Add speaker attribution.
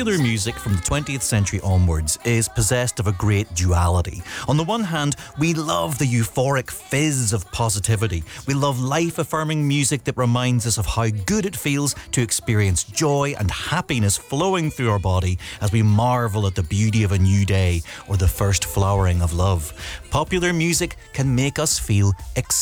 Speaker 1: Popular music from the 20th century onwards is possessed of a great duality. On the one hand, we love the euphoric fizz of positivity. We love life-affirming music that reminds us of how good it feels to experience joy and happiness flowing through our body as we marvel at the beauty of a new day or the first flowering of love. Popular music can make us feel excited